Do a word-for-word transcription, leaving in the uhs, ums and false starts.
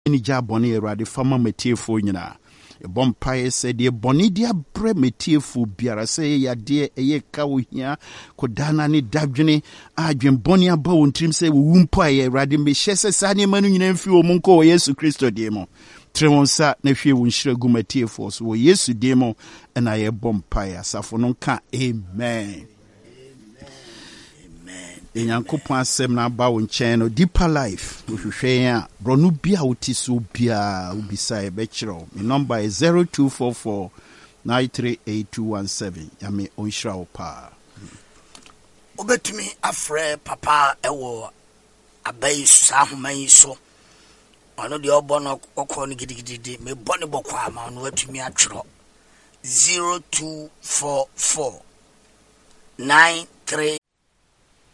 ni jabone Awurade fama metiefo nyina. E bompae se de boni dia bre metiefo biara se ya de eye ka wo hia kodana ni dadwene adwen boni aba wontrim se wo wumpa ye Awurade me hyese sa ne manu nyina mfi wo munko Yesu Kristo de mo. Trewonsa na hwie wo nhyira gu metiefo so wo Yesu de mo na ye bompae asafo no ka amen. Enyankopon asem na ba wo nchen no deeper life wohwehwe a bronu bia wotiso bia ubisa e be kiro. My number is zero two four four nine three eight two one seven. Yame onhira wo pa obetumi afre papa ewo abai sa homan so ono de obo no okọ no gidigidi me bone bokọ ama no atumi atwero zero two four four nine three